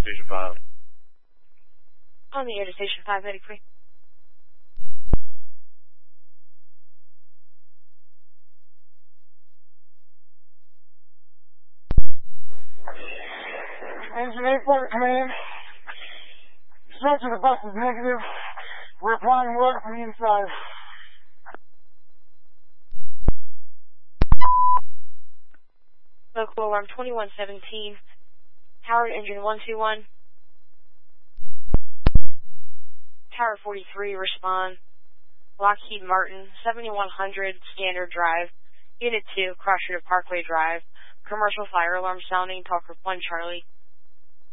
Station 5. On the air to Station 5, medic free. Engine 84 command. Stretch of the bus is negative. We're applying work from the inside. Local alarm 2117. Howard engine 121. Tower 43, respond. Lockheed Martin, 7100 Standard Drive. Unit 2, Cross River Parkway Drive. Commercial fire alarm sounding, Talker 1 Charlie.